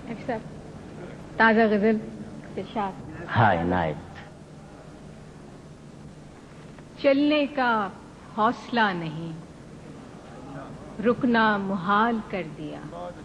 تازہ غزل ارشاد۔ ہائے نائت۔ چلنے کا حوصلہ نہیں، رکنا محال کر دیا۔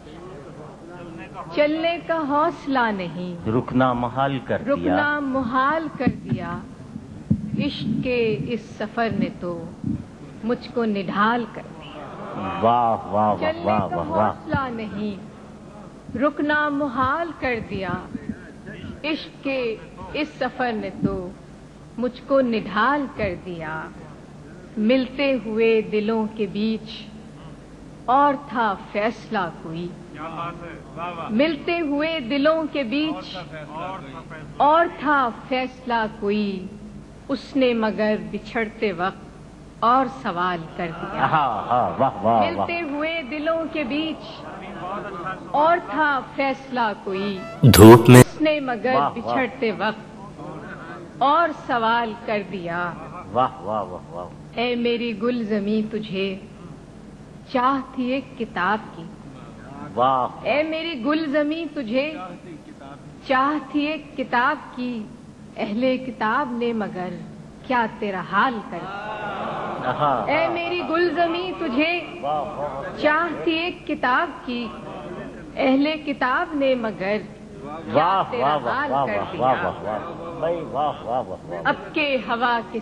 چلنے کا حوصلہ نہیں، رکنا محال کر دیا۔ رکنا محال کر دیا۔ عشق کے اس سفر نے تو مجھ کو نڈھال کر دیا۔ واہ واہ واہ چلنے واہ کا واہ واہ۔ حوصلہ نہیں، رکنا محال کر دیا۔ عشق کے اس سفر نے تو مجھ کو نڈھال کر دیا۔ ملتے ہوئے دلوں کے بیچ اور تھا فیصلہ کوئی، ملتے ہوئے دلوں کے بیچ اور تھا فیصلہ کوئی، اس نے مگر بچھڑتے وقت اور سوال کر دیا۔ ملتے ہوئے دلوں کے بیچ اور تھا فیصلہ کوئی، دھوپ میں اس نے مگر بچھڑتے وقت اور سوال کر دیا۔ واہ واہ واہ واہ۔ اے میری گل زمیں تجھے چاہ تھی ایک کتاب کی، واہ۔ اے میری گل زمیں تجھے چاہ تھی ایک کتاب کی، اہل کتاب نے مگر کیا تیرا حال کر دیا۔ اے میری گل زمیں تجھے چاہ تھی ایک کتاب کی، اہل کتاب نے مگر کیا واہ تیرا واہ حال واہ کر واہ دیا۔ واہ واہ۔ بھائی واہ واہ واہ واہ۔ اب کے ہوا کے